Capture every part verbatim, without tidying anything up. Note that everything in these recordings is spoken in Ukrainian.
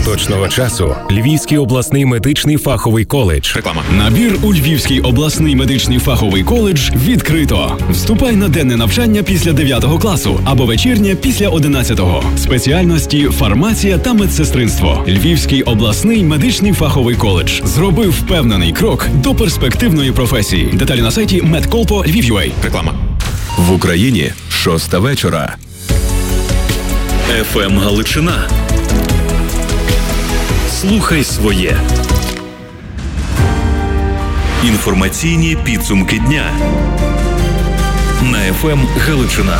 Партнер точного часу – Львівський обласний медичний фаховий коледж. Реклама. Набір у Львівський обласний медичний фаховий коледж відкрито. Вступай на денне навчання після дев'ятого класу або вечірнє після одинадцятого. Спеціальності фармація та медсестринство. Львівський обласний медичний фаховий коледж зробив впевнений крок до перспективної професії. Деталі на сайті медколпо Львів.ua. Реклама. В Україні шоста вечора. еф ем Галичина. Слухай своє. Інформаційні підсумки дня на еф ем Галичина.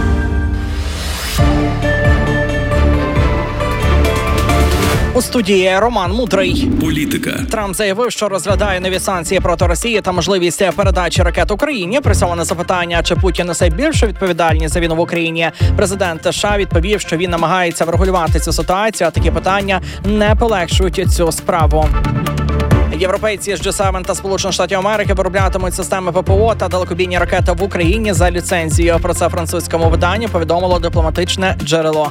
У студії Роман Мудрий. Політика. Трамп заявив, що розглядає нові санкції проти Росії та можливість передачі ракет Україні. При цьому на запитання, чи Путін несе більшу відповідальність за війну в Україні, президент США відповів, що він намагається врегулювати цю ситуацію, а такі питання не полегшують цю справу. Європейці з джі севен та Сполучених Штатів Америки вироблятимуть системи ППО та далекобійні ракети в Україні за ліцензією. Про це французькому виданню повідомило дипломатичне джерело.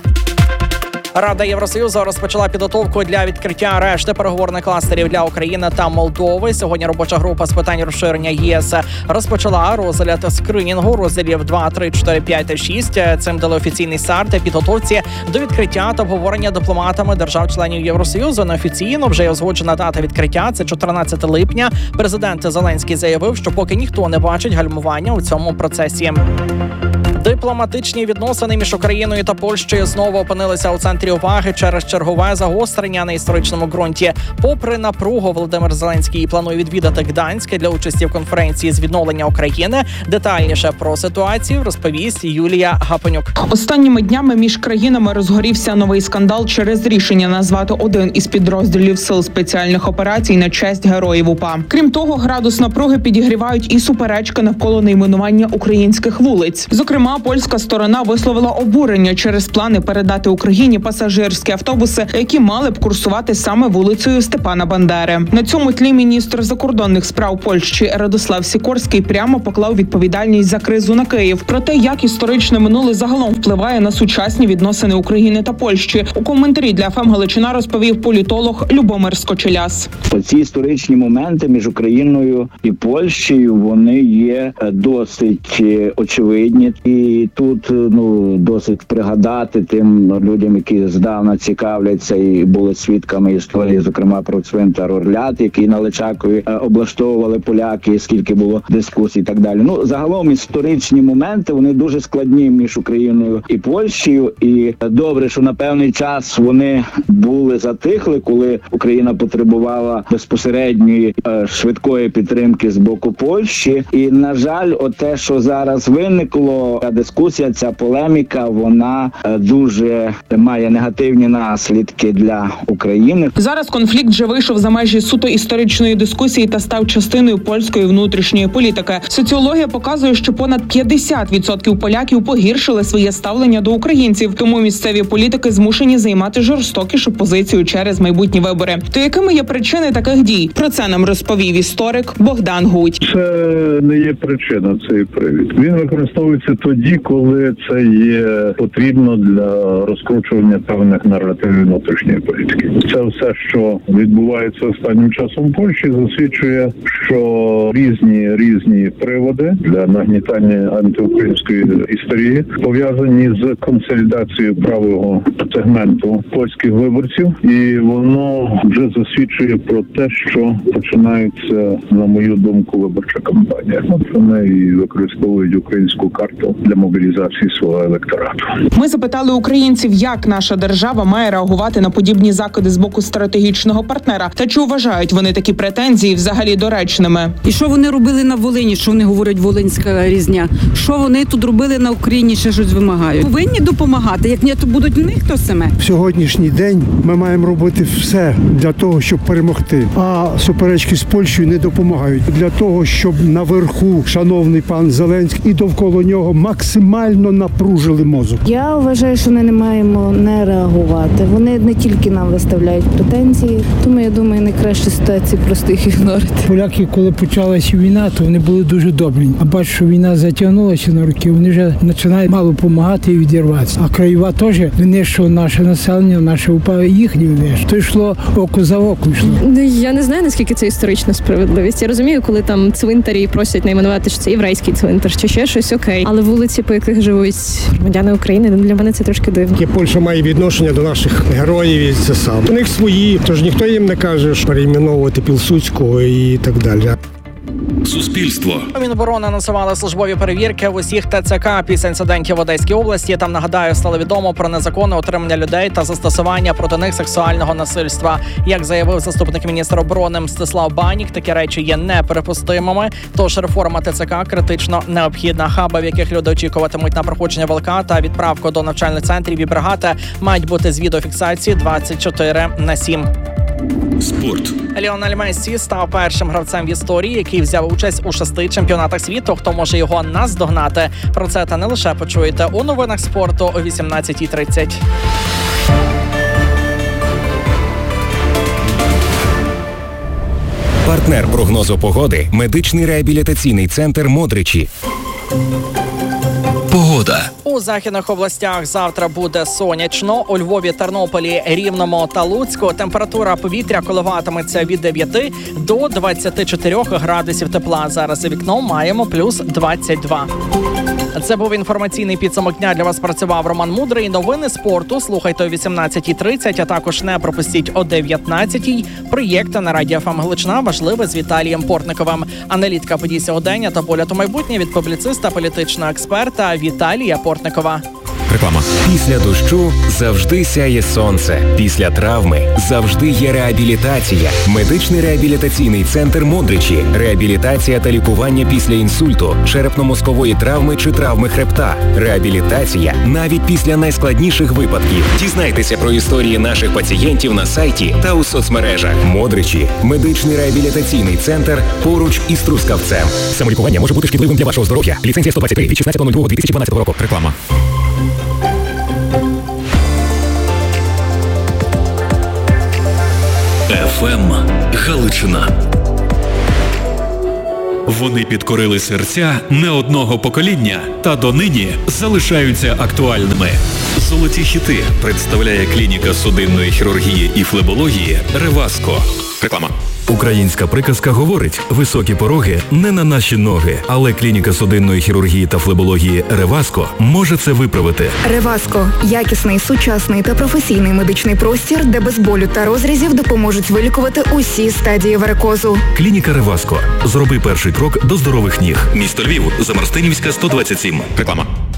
Рада Євросоюзу розпочала підготовку для відкриття решти переговорних кластерів для України та Молдови. Сьогодні робоча група з питань розширення ЄС розпочала розгляд скринінгу розділів два, три, чотири, п'ять та шість. Цим дали офіційний старт підготовці до відкриття та обговорення дипломатами держав-членів Євросоюзу. Неофіційно вже узгоджена дата відкриття – це чотирнадцяте липня. Президент Зеленський заявив, що поки ніхто не бачить гальмування у цьому процесі. Дипломатичні відносини між Україною та Польщею знову опинилися у центрі уваги через чергове загострення на історичному ґрунті. Попри напругу, Володимир Зеленський планує відвідати Гданськ для участі в конференції з відновлення України. Детальніше про ситуацію розповість Юлія Гапонюк. Останніми днями між країнами розгорівся новий скандал через рішення назвати один із підрозділів сил спеціальних операцій на честь героїв УПА. Крім того, градус напруги підігрівають і суперечки навколо найменування українських вулиць. Зокрема, польська сторона висловила обурення через плани передати Україні пасажирські автобуси, які мали б курсувати саме вулицею Степана Бандери. На цьому тлі міністр закордонних справ Польщі Радослав Сікорський прямо поклав відповідальність за кризу на Київ. Про те, як історичне минуле загалом впливає на сучасні відносини України та Польщі, у коментарі для еф ем Галичина розповів політолог Любомир Скочеляс. Оці історичні моменти між Україною і Польщею, вони є досить очевидні. І тут ну досить пригадати тим людям, які здавна цікавляться і були свідками історії, зокрема про цвинтар Орлят, який на Личакові облаштовували поляки, скільки було дискусій і так далі. Ну, загалом історичні моменти, вони дуже складні між Україною і Польщею. І добре, що на певний час вони були затихли, коли Україна потребувала безпосередньої швидкої підтримки з боку Польщі. І, на жаль, от те, що зараз виникло, дискусія, ця полеміка, вона дуже має негативні наслідки для України. Зараз конфлікт вже вийшов за межі суто історичної дискусії та став частиною польської внутрішньої політики. Соціологія показує, що понад п'ятдесят відсотків поляків погіршили своє ставлення до українців, тому місцеві політики змушені займати жорстокішу позицію через майбутні вибори. То якими є причини таких дій? Про це нам розповів історик Богдан Гудь. Це не є причина, це є привід. Він використовується тоді, коли це є потрібно для розкручування певних наративів внутрішньої політики. Це все, що відбувається останнім часом в Польщі, засвідчує, що різні різні приводи для нагнітання антиукраїнської історії пов'язані з консолідацією правого сегменту польських виборців, і воно вже засвідчує про те, що починається, на мою думку, виборча кампанія. От вони і використовують українську карту для мобілізації свого електорату. Ми запитали українців, як наша держава має реагувати на подібні закиди з боку стратегічного партнера, та чи вважають вони такі претензії взагалі доречними. І що вони робили на Волині, що вони говорять волинська різня? Що вони тут робили на Україні, ще щось вимагають? Повинні допомагати, як ні, то будуть в них то саме. В сьогоднішній день ми маємо робити все для того, щоб перемогти. А суперечки з Польщею не допомагають. Для того, щоб наверху шановний пан Зеленський і довкола нього максимально максимально напружили мозок. Я вважаю, що ми не маємо не реагувати. Вони не тільки нам виставляють претензії, тому я думаю, найкраще ситуації просто їх ігнорити. Поляки, коли почалася війна, то вони були дуже добрі. А бачу, що війна затягнулася на роки, вони вже починають мало допомагати і відірватися. А краєва теж винищував наше населення, наше упа їхні винищував. То йшло око за око йшло. Я не знаю, наскільки це історична справедливість. Я розумію, коли там цвинтарі просять найменувати, що це єврейський цвинтар, чи ще щось, окей. Але вулиці, по яких живуть громадяни України, для мене це трошки дивно. Польща має відношення до наших героїв і це саме. У них свої, тож ніхто їм не каже, що перейменовувати Пілсудського і так далі. Суспільство. Міноборони анонсували службові перевірки в усіх ТЦК після інцидентів в Одеській області. Там, нагадаю, стало відомо про незаконне утримання людей та застосування проти них сексуального насильства. Як заявив заступник міністра оборони Мстислав Банік, такі речі є неприпустимими. Тож реформа ТЦК критично необхідна. Хаби, в яких люди очікуватимуть на проходження ВЛК та відправку до навчальних центрів і бригади, мають бути з відеофіксації двадцять чотири на сім. Спорт. Ліонель Мессі став першим гравцем в історії, який взяв участь у шести чемпіонатах світу. Хто може його наздогнати? Про це та не лише почуєте у новинах спорту о вісімнадцятій тридцять. Партнер прогнозу погоди – медичний реабілітаційний центр «Модричі». Погода. У західних областях завтра буде сонячно. У Львові, Тернополі, Рівному та Луцьку температура повітря коливатиметься від дев'яти до двадцяти чотирьох градусів тепла. Зараз за вікном маємо плюс двадцять два. Це був інформаційний підсумок дня. Для вас працював Роман Мудрий. Новини спорту слухайте о вісімнадцятій тридцять, а також не пропустіть о дев'ятнадцятій. Проєкти на Радіо еф ем Галичина важливе з Віталієм Портниковим. Аналітика подій сьогодення та погляд у майбутнє від публіциста, політичного експерта Віталія Портникова. Реклама. Після дощу завжди сяє сонце. Після травми завжди є реабілітація. Медичний реабілітаційний центр «Модричі». Реабілітація та лікування після інсульту, черепно-мозкової травми чи травми хребта. Реабілітація навіть після найскладніших випадків. Дізнайтеся про історії наших пацієнтів на сайті та у соцмережах. «Модричі» – медичний реабілітаційний центр поруч із Трускавцем. Самолікування може бути шкідливим для вашого здоров'я. Ліцензія сто двадцять три від шістнадцятого лютого дві тисячі дванадцятого року. Реклама. еф ем Галичина. Вони підкорили серця не одного покоління та донині залишаються актуальними. Золоті хіти представляє клініка судинної хірургії і флебології «Реваско». Реклама. Українська приказка говорить: високі пороги не на наші ноги, але клініка судинної хірургії та флебології «Реваско» може це виправити. «Реваско» – якісний, сучасний та професійний медичний простір, де без болю та розрізів допоможуть вилікувати усі стадії варикозу. Клініка «Реваско». Зроби перший крок до здорових ніг. Місто Львів, Замарстинівська, сто двадцять сім. Реклама.